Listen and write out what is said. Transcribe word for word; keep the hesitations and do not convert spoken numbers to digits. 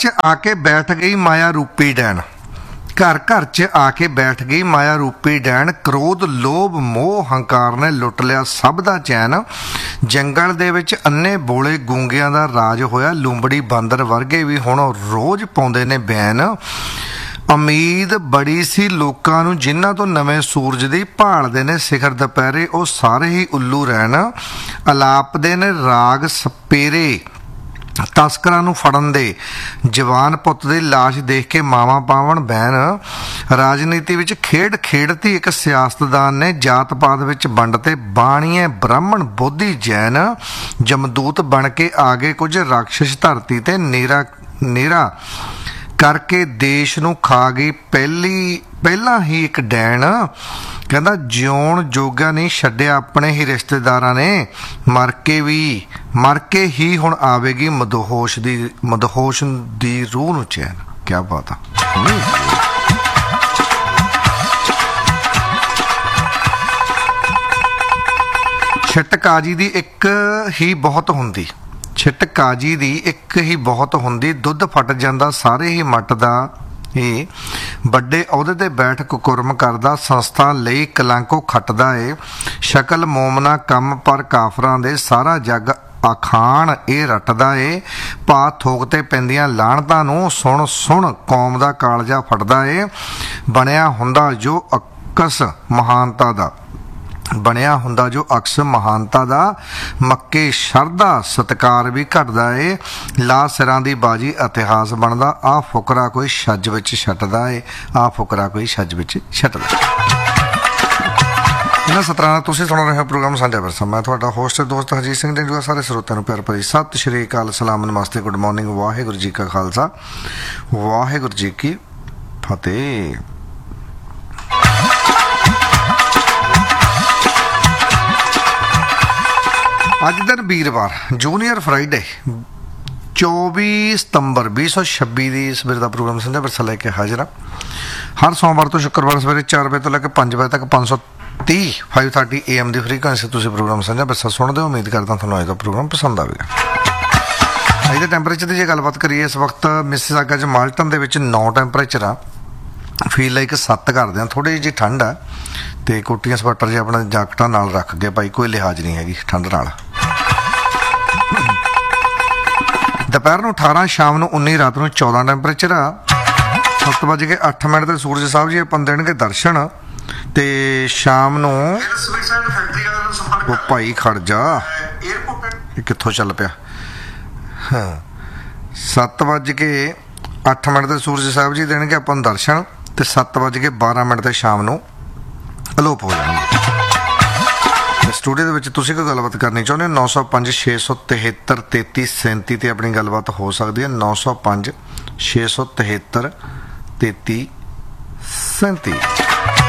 च आके बैठ गई माया रूपी डैन। घर घर च आके बैठ गई माया रूपी डैन। क्रोध लोभ मोह हंकार ने लुट लिया सब दा चैन। जंगल दे विच अन्ने बोले गूंगियां दा राज होया। लूंबड़ी बांदर वर्गे भी हुण रोज पाउंदे ने बैन। उम्मीद बड़ी सी लोकां नूं जिन्हां तो नवें सूरज दी भालदे ने सिखर दुपहरे ਉਹ ਸਾਰੇ ही उल्लू रहन। अलापदे ने राग सपेरे तस्करां नूं फड़न दे। जवान पुੱਤ ਦੀ ਲਾਸ਼ देख के मावां पावन बहन। राजनीति विच खेड खेडती एक सियासतदान ने जात पात विच वंड ते बाणीए ब्राह्मण बोधी जैन। जमदूत बन के आ गए कुछ राक्षस धरती ते नेरा नेरा करके देश नूं खा गई पहली पहला ही एक डैन। कहता जिउण जोगा नहीं छड्डिया अपने ही रिश्तेदारां ने। मर के भी मर के ही हुण आवेगी मदहोश दी मदहोश दी रूह नूं चैन। क्या बात आ। छिट काजी दी एक ही बहुत हुंदी। छिट काजी दी एक ही बहुत हुंदी। दुੱਧ फट जांदा सारे ही मट दा। ਇਹ ਵੱਡੇ ਅਹੁਦੇ ਤੇ ਬੈਠ ਕੁਕਰਮ ਕਰਦਾ। ਸੰਸਥਾ ਲਈ ਕਲੰਕੋ ਖੱਟਦਾ ਏ। ਸ਼ਕਲ ਮੋਮਨਾ ਕੰਮ ਪਰ ਕਾਫਰਾਂ ਦੇ ਸਾਰਾ ਜੱਗ ਅਖਾਣ ਇਹ ਰੱਟਦਾ ਏ। ਭਾ ਥੋਕ ਤੇ ਪੈਂਦੀਆਂ ਲਾਹਣਤਾਂ ਨੂੰ ਸੁਣ ਸੁਣ ਕੌਮ ਦਾ ਕਾਲਜਾ ਫਟਦਾ ਏ। ਬਣਿਆ ਹੁੰਦਾ ਜੋ ਅਕਸ ਮਹਾਨਤਾ ਦਾ ਬਣਿਆ ਹੁੰਦਾ ਜੋ ਅਕਸ ਮਹਾਨਤਾ ਦਾ। ਮੱਕੇ ਸ਼ਰਧਾ ਸਤਿਕਾਰ ਵੀ ਘਟਦਾ ਏ। ਲਾ ਸਿਰਾਂ ਦੀ ਬਾਜੀ ਇਤਿਹਾਸ ਬਣਦਾ। ਆਹ ਫੁਕਰਾ ਕੋਈ ਛੱਜ ਵਿੱਚ ਛੱਟਦਾ ਏ। ਆਹ ਫੁਕਰਾ ਕੋਈ ਛੱਜ ਵਿੱਚ ਛੱਟਦਾ। ਇਹਨਾਂ ਸਤਰਾਂ ਨਾਲ ਤੁਸੀਂ ਸੁਣ ਰਹੇ ਹੋ ਪ੍ਰੋਗਰਾਮ ਸਾਂਝਾ ਵਿਰਸਾ। ਮੈਂ ਤੁਹਾਡਾ ਹੋਸਟ ਦੋਸਤ ਹਰਜੀਤ ਸਿੰਘ ਡੇਂਜੂਆ। ਸਾਰੇ ਸਰੋਤਿਆਂ ਨੂੰ ਪਿਆਰ ਭਰੀ ਸਤਿ ਸ਼੍ਰੀ ਅਕਾਲ, ਸਲਾਮ, ਨਮਸਤੇ, ਗੁੱਡ ਮਾਰਨਿੰਗ। ਵਾਹਿਗੁਰੂ ਜੀ ਕਾ ਖਾਲਸਾ, ਵਾਹਿਗੁਰੂ ਜੀ ਕੀ ਫਤਿਹ। ਅੱਜ ਦਿਨ ਵੀਰਵਾਰ ਜੂਨੀਅਰ ਫਰਾਈਡੇ ਚੌਵੀ ਸਤੰਬਰ ਵੀਹ ਸੌ ਛੱਬੀ ਦੀ ਸਵੇਰ ਦਾ ਪ੍ਰੋਗਰਾਮ ਸਾਂਝਾ ਵਿਰਸਾ ਲੈ ਕੇ ਹਾਜ਼ਰ ਹਾਂ। ਹਰ ਸੋਮਵਾਰ ਤੋਂ ਸ਼ੁੱਕਰਵਾਰ ਸਵੇਰੇ ਚਾਰ ਵਜੇ ਤੋਂ ਲੈ ਕੇ ਪੰਜ ਵਜੇ ਤੱਕ ਪੰਜ ਸੌ ਤੀਹ five thirty A M the frequency ਤੁਸੀਂ ਪ੍ਰੋਗਰਾਮ ਸਾਂਝਾ ਵਿਰਸਾ ਸੁਣਦੇ ਹੋ। ਉਮੀਦ ਕਰਦਾ ਤੁਹਾਨੂੰ ਅੱਜ ਦਾ ਪ੍ਰੋਗਰਾਮ ਪਸੰਦ ਆਵੇਗਾ। ਅੱਜ ਦੇ ਟੈਂਪਰੇਚਰ ਦੀ ਜੇ ਗੱਲਬਾਤ ਕਰੀਏ, ਇਸ ਵਕਤ ਮਿਸਿਸਾਗਾ 'ਚ ਮਾਲਟਨ ਦੇ ਵਿੱਚ ਨੌ ਟੈਂਪਰੇਚਰ ਆ। ਫੀਲ ਲਾਈਕ ਸੱਤ ਕਰਦੇ ਹਾਂ। ਥੋੜ੍ਹੀ ਜਿਹੀ ਠੰਡ ਆ ਅਤੇ ਕੋਟੀਆਂ ਸਵੈਟਰ ਜੇ ਆਪਣਾ ਜਾਕਟਾਂ ਨਾਲ ਰੱਖ ਕੇ ਭਾਈ, ਕੋਈ ਲਿਹਾਜ਼ ਨਹੀਂ ਹੈਗੀ ਠੰਡ ਨਾਲ। ਦੁਪਹਿਰ ਨੂੰ ਅਠਾਰਾਂ, ਸ਼ਾਮ ਨੂੰ ਉੱਨੀ, ਰਾਤ ਨੂੰ ਚੌਦਾਂ ਟੈਂਪਰੇਚਰ ਆ। ਸੱਤ ਵੱਜ ਕੇ ਅੱਠ ਮਿੰਟ ਤੇ ਸੂਰਜ ਸਾਹਿਬ ਜੀ ਆਪਾਂ ਦੇਣਗੇ ਦਰਸ਼ਨ। ਅਤੇ ਸ਼ਾਮ ਨੂੰ ਉਹ ਭਾਈ ਖੜ ਜਾ, ਇਹ ਕਿੱਥੋਂ ਚੱਲ ਪਿਆ। ਹਾਂ, ਸੱਤ ਵੱਜ ਕੇ ਅੱਠ ਮਿੰਟ ਤੇ ਸੂਰਜ ਸਾਹਿਬ ਜੀ ਦੇਣਗੇ ਆਪਾਂ ਨੂੰ ਦਰਸ਼ਨ। ਅਤੇ ਸੱਤ ਵੱਜ ਕੇ ਬਾਰਾਂ ਮਿੰਟ ਤੇ ਸ਼ਾਮ ਨੂੰ ਅਲੋਪ ਹੋ ਜਾਣਗੇ। ਸਟੂਡੀਓ ਦੇ ਵਿੱਚ ਤੁਸੀਂ ਕੋਈ ਗੱਲਬਾਤ ਕਰਨੀ ਚਾਹੁੰਦੇ ਹੋ, ਨੌ ਸੌ ਪੰਜ ਛੇ ਸੌ ਤਿਹੱਤਰ ਤੇਤੀ ਸੈਂਤੀ 'ਤੇ ਆਪਣੀ ਗੱਲਬਾਤ ਹੋ ਸਕਦੀ ਹੈ। ਨੌ ਸੌ ਪੰਜ ਛੇ ਸੌ ਤਿਹੱਤਰ ਤੇਤੀ ਸੈਂਤੀ।